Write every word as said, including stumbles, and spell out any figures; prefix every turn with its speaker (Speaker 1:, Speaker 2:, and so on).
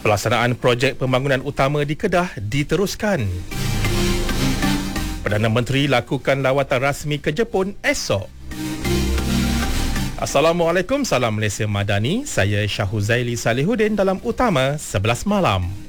Speaker 1: Pelaksanaan projek pembangunan utama di Kedah diteruskan. Perdana Menteri lakukan lawatan rasmi ke Jepun esok. Assalamualaikum, salam Malaysia Madani. Saya Syahuzaili Salihuddin dalam Utama sebelas Malam.